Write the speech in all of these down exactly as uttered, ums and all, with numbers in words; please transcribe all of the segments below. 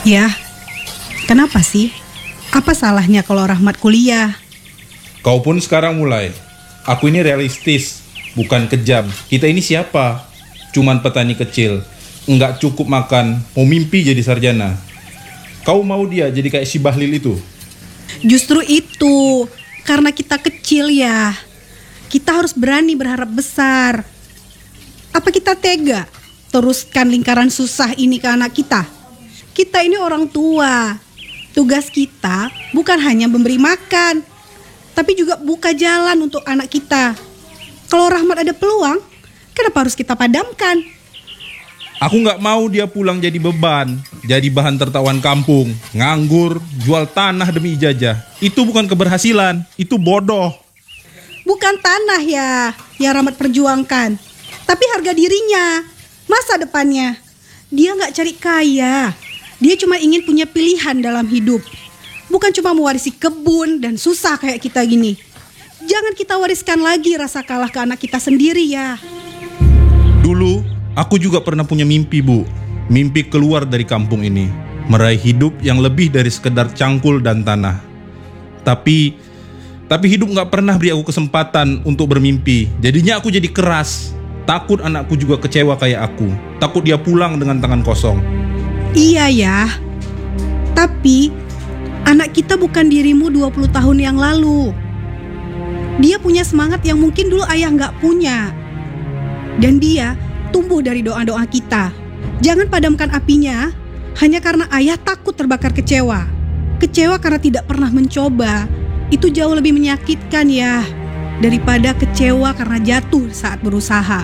Ya, kenapa sih? Apa salahnya kalau Rahmat kuliah? Kau pun sekarang mulai. Aku ini realistis, bukan kejam. Kita ini siapa? Cuman petani kecil. Enggak cukup makan, mau mimpi jadi sarjana. Kau mau dia jadi kayak si Bahlil itu? Justru itu, karena kita kecil ya. Kita harus berani berharap besar. Apa kita tega teruskan lingkaran susah ini ke anak kita? Kita ini orang tua. Tugas kita bukan hanya memberi makan, tapi juga buka jalan untuk anak kita. Kalau Rahmat ada peluang, kenapa harus kita padamkan? Aku gak mau dia pulang jadi beban, jadi bahan tertawan kampung, nganggur, jual tanah demi ijazah. Itu bukan keberhasilan, itu bodoh. Bukan tanah ya, yang Rahmat perjuangkan, tapi harga dirinya, masa depannya. Dia gak cari kaya, dia cuma ingin punya pilihan dalam hidup. Bukan cuma mewarisi kebun dan susah kayak kita gini. Jangan kita wariskan lagi rasa kalah ke anak kita sendiri ya. Dulu, aku juga pernah punya mimpi, Bu. Mimpi keluar dari kampung ini, meraih hidup yang lebih dari sekedar cangkul dan tanah. Tapi, tapi hidup gak pernah beri aku kesempatan untuk bermimpi. Jadinya aku jadi keras. Takut anakku juga kecewa kayak aku. Takut dia pulang dengan tangan kosong. Iya ya, tapi anak kita bukan dirimu dua puluh tahun yang lalu. Dia punya semangat yang mungkin dulu ayah gak punya. Dan dia tumbuh dari doa-doa kita. Jangan padamkan apinya hanya karena ayah takut terbakar kecewa. Kecewa karena tidak pernah mencoba. Itu jauh lebih menyakitkan ya, daripada kecewa karena jatuh saat berusaha.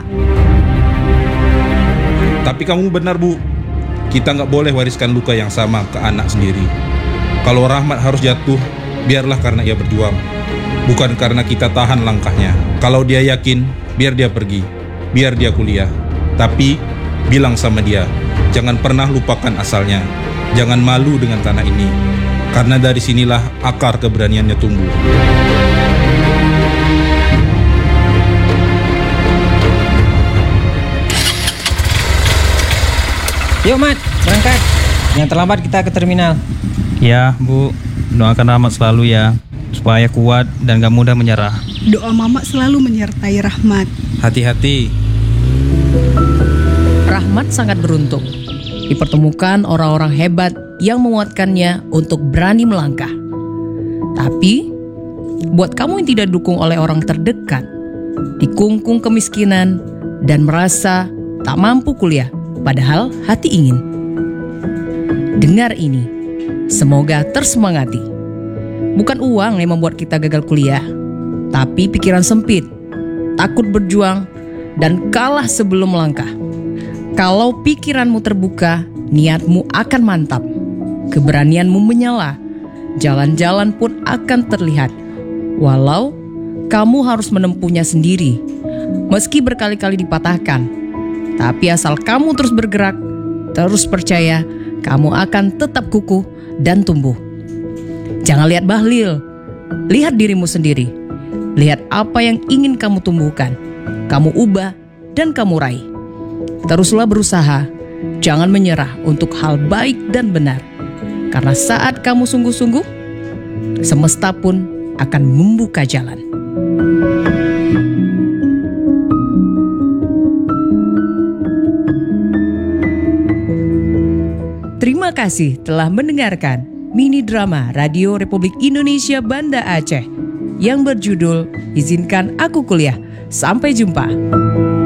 Tapi kamu benar, Bu. Kita gak boleh wariskan luka yang sama ke anak sendiri. Kalau Rahmat harus jatuh, biarlah karena ia berjuang, bukan karena kita tahan langkahnya. Kalau dia yakin, biar dia pergi, biar dia kuliah. Tapi bilang sama dia, jangan pernah lupakan asalnya. Jangan malu dengan tanah ini, karena dari sinilah akar keberaniannya tumbuh. Yuk Mat, berangkat. Yang terlambat kita ke terminal. Ya Bu, doakan Rahmat selalu ya, supaya kuat dan gak mudah menyerah. Doa Mama selalu menyertai Rahmat. Hati-hati. Rahmat sangat beruntung dipertemukan orang-orang hebat yang menguatkannya untuk berani melangkah. Tapi, buat kamu yang tidak didukung oleh orang terdekat, dikungkung kemiskinan, dan merasa tak mampu kuliah, padahal hati ingin. Dengar ini, semoga tersemangati. Bukan uang yang membuat kita gagal kuliah, tapi pikiran sempit, takut berjuang, dan kalah sebelum melangkah. Kalau pikiranmu terbuka, niatmu akan mantap. Keberanianmu menyala, jalan-jalan pun akan terlihat. Walau kamu harus menempuhnya sendiri, meski berkali-kali dipatahkan. Tapi asal kamu terus bergerak, terus percaya, kamu akan tetap kukuh dan tumbuh. Jangan lihat Bahlil, lihat dirimu sendiri. Lihat apa yang ingin kamu tumbuhkan, kamu ubah, dan kamu raih. Teruslah berusaha, jangan menyerah untuk hal baik dan benar. Karena saat kamu sungguh-sungguh, semesta pun akan membuka jalan. Terima kasih telah mendengarkan mini drama Radio Republik Indonesia Banda Aceh yang berjudul Izinkan Aku Kuliah. Sampai jumpa.